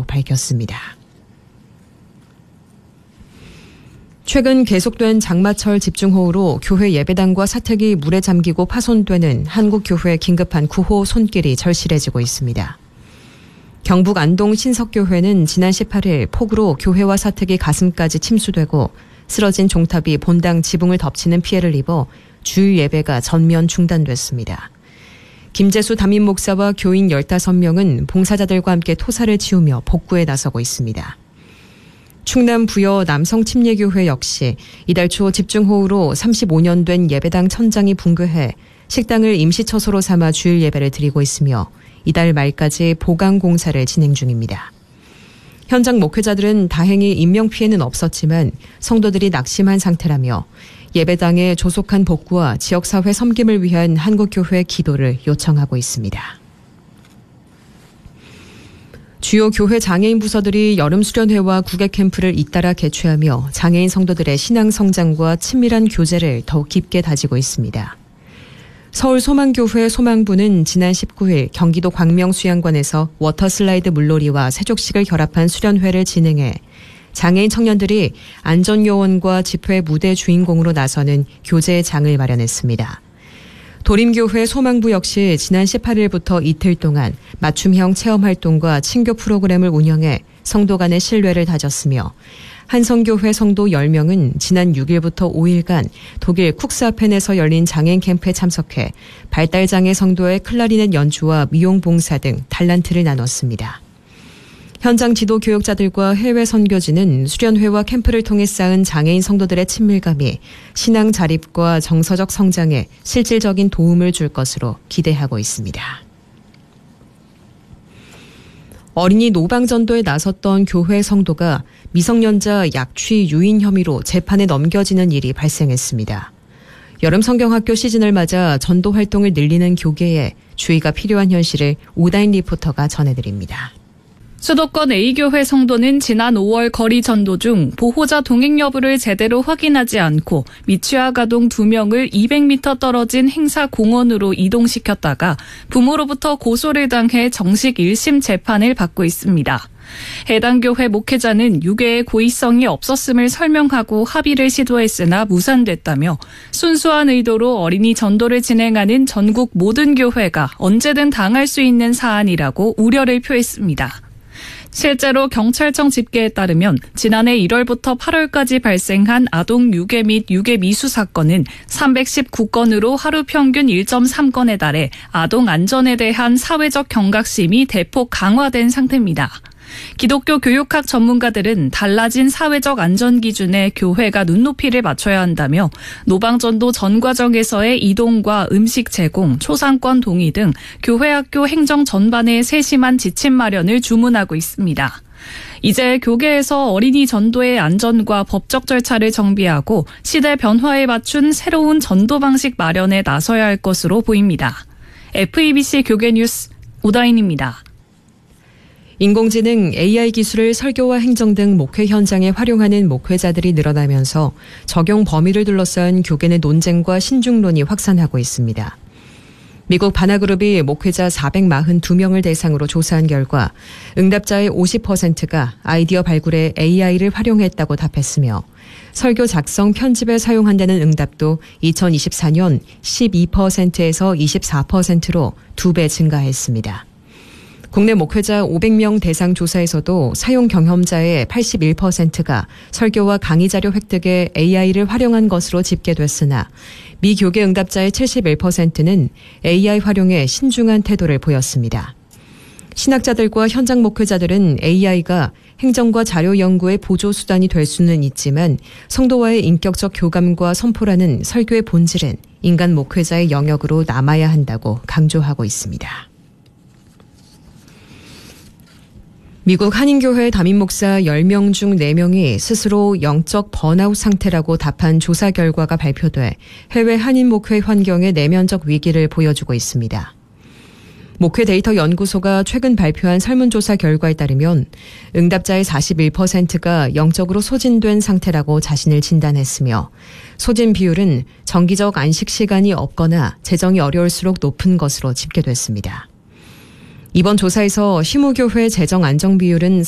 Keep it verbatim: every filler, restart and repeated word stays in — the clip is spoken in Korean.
밝혔습니다. 최근 계속된 장마철 집중호우로 교회 예배당과 사택이 물에 잠기고 파손되는 한국교회 긴급한 구호 손길이 절실해지고 있습니다. 경북 안동 신석교회는 지난 십팔 일 폭우로 교회와 사택이 가슴까지 침수되고 쓰러진 종탑이 본당 지붕을 덮치는 피해를 입어 주일 예배가 전면 중단됐습니다. 김재수 담임 목사와 교인 열다섯 명은 봉사자들과 함께 토사를 치우며 복구에 나서고 있습니다. 충남 부여 남성침례교회 역시 이달 초 집중호우로 삼십오 년 된 예배당 천장이 붕괴해 식당을 임시처소로 삼아 주일 예배를 드리고 있으며 이달 말까지 보강 공사를 진행 중입니다. 현장 목회자들은 다행히 인명피해는 없었지만 성도들이 낙심한 상태라며 예배당의 조속한 복구와 지역사회 섬김을 위한 한국교회 기도를 요청하고 있습니다. 주요 교회 장애인 부서들이 여름 수련회와 국외 캠프를 잇따라 개최하며 장애인 성도들의 신앙 성장과 친밀한 교제를 더욱 깊게 다지고 있습니다. 서울 소망교회 소망부는 지난 십구 일 경기도 광명수양관에서 워터슬라이드 물놀이와 세족식을 결합한 수련회를 진행해 장애인 청년들이 안전요원과 집회 무대 주인공으로 나서는 교제의 장을 마련했습니다. 도림교회 소망부 역시 지난 십팔 일부터 이틀 동안 맞춤형 체험활동과 친교 프로그램을 운영해 성도 간의 신뢰를 다졌으며 한성교회 성도 열 명은 지난 육 일부터 오 일간 독일 쿡스하펜에서 열린 장애인 캠프에 참석해 발달장애 성도의 클라리넷 연주와 미용 봉사 등 달란트를 나눴습니다. 현장 지도 교육자들과 해외 선교지는 수련회와 캠프를 통해 쌓은 장애인 성도들의 친밀감이 신앙 자립과 정서적 성장에 실질적인 도움을 줄 것으로 기대하고 있습니다. 어린이 노방전도에 나섰던 교회 성도가 미성년자 약취 유인 혐의로 재판에 넘겨지는 일이 발생했습니다. 여름 성경학교 시즌을 맞아 전도 활동을 늘리는 교계에 주의가 필요한 현실을 오다인 리포터가 전해드립니다. 수도권 A교회 성도는 지난 오월 거리 전도 중 보호자 동행 여부를 제대로 확인하지 않고 미취학 아동 두 명을 이백 미터 떨어진 행사 공원으로 이동시켰다가 부모로부터 고소를 당해 정식 일 심 재판을 받고 있습니다. 해당 교회 목회자는 유괴의 고의성이 없었음을 설명하고 합의를 시도했으나 무산됐다며 순수한 의도로 어린이 전도를 진행하는 전국 모든 교회가 언제든 당할 수 있는 사안이라고 우려를 표했습니다. 실제로 경찰청 집계에 따르면 지난해 일월부터 팔월까지 발생한 아동 유괴 및 유괴 미수 사건은 삼백십구 건으로 하루 평균 일 점 삼 건에 달해 아동 안전에 대한 사회적 경각심이 대폭 강화된 상태입니다. 기독교 교육학 전문가들은 달라진 사회적 안전 기준에 교회가 눈높이를 맞춰야 한다며 노방전도 전 과정에서의 이동과 음식 제공, 초상권 동의 등 교회 학교 행정 전반의 세심한 지침 마련을 주문하고 있습니다. 이제 교계에서 어린이 전도의 안전과 법적 절차를 정비하고 시대 변화에 맞춘 새로운 전도 방식 마련에 나서야 할 것으로 보입니다. 에프이비씨 교계 뉴스 오다인입니다. 인공지능 에이아이 기술을 설교와 행정 등 목회 현장에 활용하는 목회자들이 늘어나면서 적용 범위를 둘러싼 교계 내 논쟁과 신중론이 확산하고 있습니다. 미국 바나그룹이 목회자 사백사십이 명을 대상으로 조사한 결과 응답자의 오십 퍼센트가 아이디어 발굴에 에이아이를 활용했다고 답했으며 설교 작성 편집에 사용한다는 응답도 이천이십사 년 십이 퍼센트에서 이십사 퍼센트로 두 배 증가했습니다. 국내 목회자 오백 명 대상 조사에서도 사용 경험자의 팔십일 퍼센트가 설교와 강의 자료 획득에 에이아이를 활용한 것으로 집계됐으나 미교계 응답자의 칠십일 퍼센트는 에이아이 활용에 신중한 태도를 보였습니다. 신학자들과 현장 목회자들은 에이아이가 행정과 자료 연구의 보조 수단이 될 수는 있지만 성도와의 인격적 교감과 선포라는 설교의 본질은 인간 목회자의 영역으로 남아야 한다고 강조하고 있습니다. 미국 한인교회 담임 목사 열 명 중 네 명이 스스로 영적 번아웃 상태라고 답한 조사 결과가 발표돼 해외 한인 목회 환경의 내면적 위기를 보여주고 있습니다. 목회 데이터 연구소가 최근 발표한 설문조사 결과에 따르면 응답자의 사십일 퍼센트가 영적으로 소진된 상태라고 자신을 진단했으며 소진 비율은 정기적 안식 시간이 없거나 재정이 어려울수록 높은 것으로 집계됐습니다. 이번 조사에서 시무교회 재정 안정 비율은